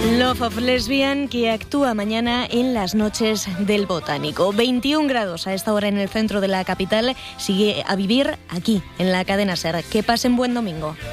Love of Lesbian, que actúa mañana en las noches del Botánico. 21 grados a esta hora en el centro de la capital. Sigue a vivir aquí, en la cadena SER. Que pasen buen domingo.